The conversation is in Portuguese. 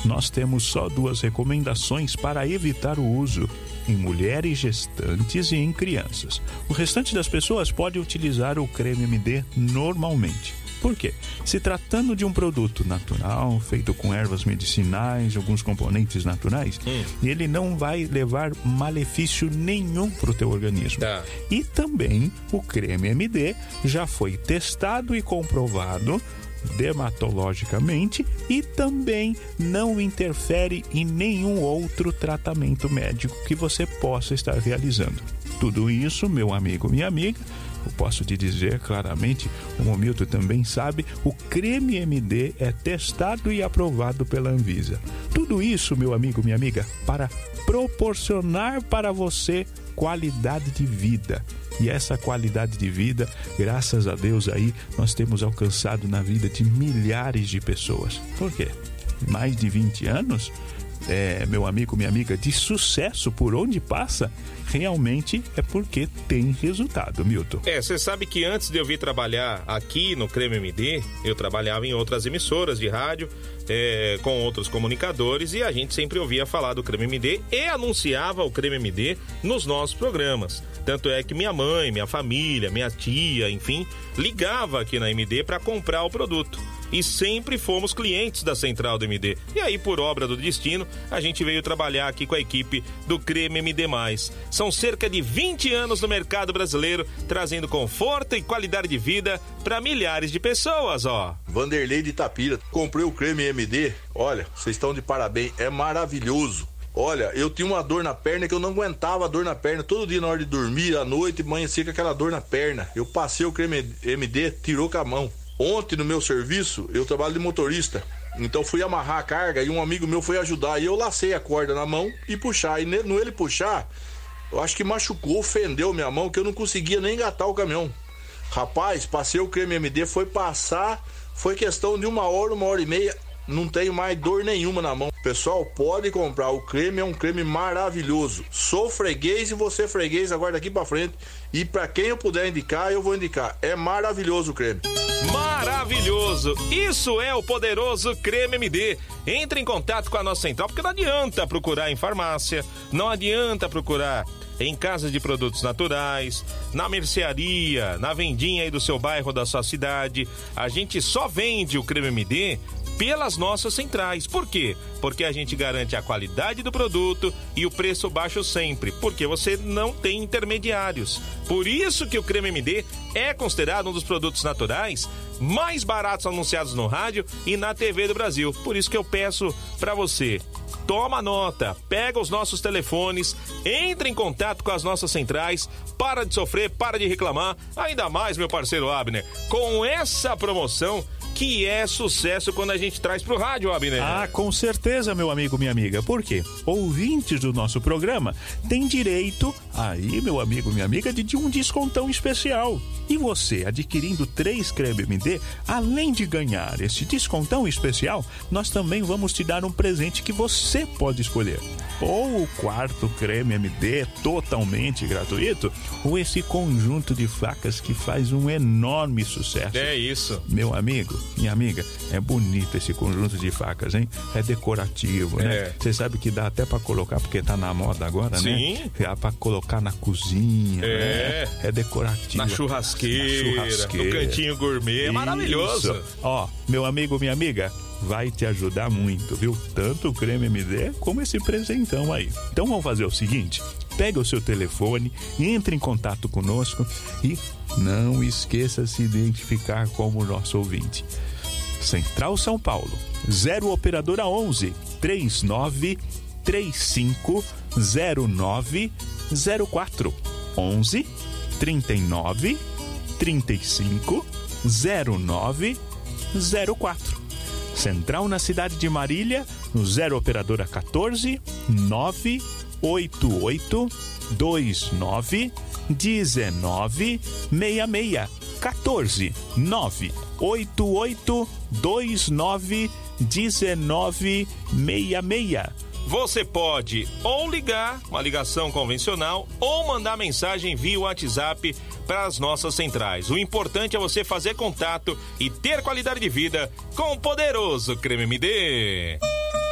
nós temos só 2 recomendações para evitar o uso: em mulheres gestantes e em crianças. O restante das pessoas pode utilizar o creme MD normalmente. Por quê? Se tratando de um produto natural, feito com ervas medicinais, alguns componentes naturais, ele não vai levar malefício nenhum para o teu organismo. E também o creme MD já foi testado e comprovado dermatologicamente e também não interfere em nenhum outro tratamento médico que você possa estar realizando. Tudo isso, meu amigo, minha amiga, eu posso te dizer claramente, o Momilton também sabe, o creme MD é testado e aprovado pela Anvisa. Tudo isso, meu amigo, minha amiga, para proporcionar para você qualidade de vida. E essa qualidade de vida, graças a Deus aí, nós temos alcançado na vida de milhares de pessoas. Por quê? Mais de 20 anos, meu amigo, minha amiga, de sucesso por onde passa, realmente é porque tem resultado, Milton. Você sabe que antes de eu vir trabalhar aqui no Creme MD, eu trabalhava em outras emissoras de rádio, com outros comunicadores, e a gente sempre ouvia falar do Creme MD e anunciava o Creme MD nos nossos programas. Tanto é que minha mãe, minha família, minha tia, enfim, ligava aqui na MD para comprar o produto. E sempre fomos clientes da Central do MD. E aí, por obra do destino, a gente veio trabalhar aqui com a equipe do Creme MD+. São cerca de 20 anos no mercado brasileiro, trazendo conforto e qualidade de vida para milhares de pessoas, ó. Vanderlei de Itapira, comprei o Creme MD. Olha, vocês estão de parabéns, é maravilhoso. Olha, eu tinha uma dor na perna que eu não aguentava a dor na perna. Todo dia na hora de dormir, à noite, amanhecia com aquela dor na perna. Eu passei o Creme MD, tirou com a mão. Ontem no meu serviço, eu trabalho de motorista, então fui amarrar a carga e um amigo meu foi ajudar e eu lacei a corda na mão e puxar, e no ele puxar, eu acho que machucou, fendeu minha mão, que eu não conseguia nem engatar o caminhão. Rapaz, passei o Creme MD, foi passar, foi questão de 1 hora e meia, não tenho mais dor nenhuma na mão. Pessoal, pode comprar, o creme é um creme maravilhoso. Sou freguês e você freguês agora daqui pra frente. E pra quem eu puder indicar, eu vou indicar. É maravilhoso o creme. Maravilhoso! Isso é o poderoso Creme MD. Entre em contato com a nossa central, porque não adianta procurar em farmácia, não adianta procurar em casas de produtos naturais, na mercearia, na vendinha aí do seu bairro, da sua cidade. A gente só vende o Creme MD pelas nossas centrais. Por quê? Porque a gente garante a qualidade do produto e o preço baixo sempre, porque você não tem intermediários. Por isso que o Creme MD é considerado um dos produtos naturais mais baratos anunciados no rádio e na TV do Brasil. Por isso que eu peço para você, toma nota, pega os nossos telefones, entre em contato com as nossas centrais, para de sofrer, para de reclamar, ainda mais, meu parceiro Abner, com essa promoção que é sucesso quando a gente traz pro rádio, Abner. Ah, com certeza, meu amigo, minha amiga. Por quê? Ouvintes do nosso programa têm direito, aí, meu amigo, minha amiga, de um descontão especial. E você, adquirindo 3 Creme MD, além de ganhar esse descontão especial, nós também vamos te dar um presente que você pode escolher. Ou o 4º Creme MD totalmente gratuito, ou esse conjunto de facas que faz um enorme sucesso. É isso. Meu amigo, minha amiga, é bonito esse conjunto de facas, hein? É decorativo, né? Você sabe que dá até pra colocar, porque tá na moda agora, sim, né? Dá pra colocar na cozinha, né? É decorativo. Na churrasqueira, no cantinho gourmet, é maravilhoso. Isso. Ó, meu amigo, minha amiga, vai te ajudar muito, viu? Tanto o Creme MD como esse presentão aí. Então vamos fazer o seguinte, pega o seu telefone, entre em contato conosco e não esqueça de se identificar como nosso ouvinte. Central São Paulo, 0 operadora 11 39 35 09 04 11 39 35 09 04. Central na cidade de Marília, no 0 operadora 14 988 29 19 66. 14 988 29 19 66. Você pode ou ligar, uma ligação convencional, ou mandar mensagem via WhatsApp para as nossas centrais. O importante é você fazer contato e ter qualidade de vida com o poderoso Creme MD.